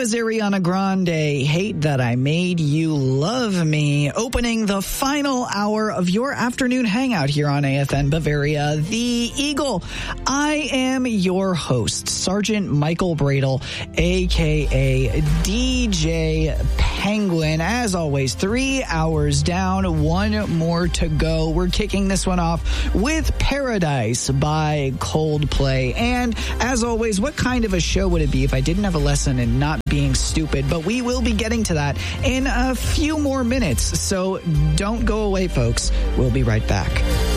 was Ariana Grande, Hate That I Made You Love Me, opening the final hour of your afternoon hangout here on AFN Bavaria, The Eagle. I am your host, Sergeant Michael Bradle, a.k.a. DJ Penguin. As always, 3 hours down, one more to go. We're kicking this one off with Paradise by Coldplay. And as always, what kind of a show would it be if I didn't have a lesson in not being stupid? But we will be getting to that in a few more minutes. So don't go away, folks. We'll be right back.